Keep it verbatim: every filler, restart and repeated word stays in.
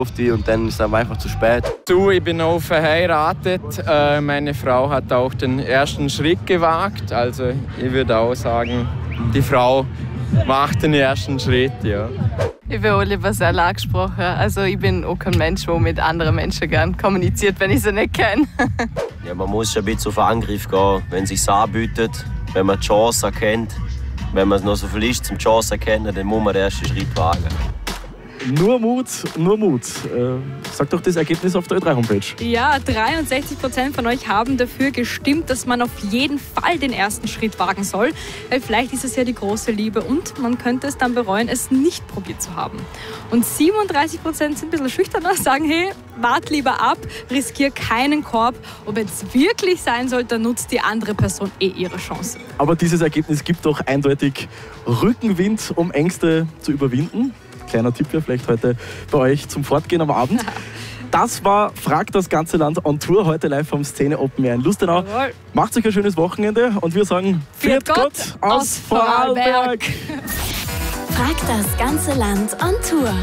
auf die und dann ist es einfach zu spät. Du, ich bin auch verheiratet. Äh, meine Frau hat auch den ersten Schritt gewagt. Also ich würde auch sagen, die Frau macht den ersten Schritt, ja. Ich bin auch lieber sehr angesprochen. Also ich bin auch kein Mensch, der mit anderen Menschen gerne kommuniziert, wenn ich sie nicht kenne. Ja, man muss schon ein bisschen auf Angriff gehen, wenn es sich anbietet, wenn man die Chance erkennt. Wenn man noch so viel ist zum Chance erkennen, dann muss man den ersten Schritt wagen. Nur Mut, nur Mut. Äh, sag doch das Ergebnis auf der Ö drei Homepage. Ja, dreiundsechzig Prozent von euch haben dafür gestimmt, dass man auf jeden Fall den ersten Schritt wagen soll. Weil vielleicht ist es ja die große Liebe und man könnte es dann bereuen, es nicht probiert zu haben. Und siebenunddreißig Prozent sind ein bisschen schüchterner, sagen, hey, wart lieber ab, riskier keinen Korb. Und wenn es wirklich sein sollte, dann nutzt die andere Person eh ihre Chance. Aber dieses Ergebnis gibt doch eindeutig Rückenwind, um Ängste zu überwinden. Kleiner Tipp ja vielleicht heute bei euch zum Fortgehen am Abend. Das war Frag das ganze Land on Tour, heute live vom Szene Open Air in Lustenau. Jawohl. Macht euch ein schönes Wochenende und wir sagen Viert Gott aus Vorarlberg. Frag das ganze Land on Tour.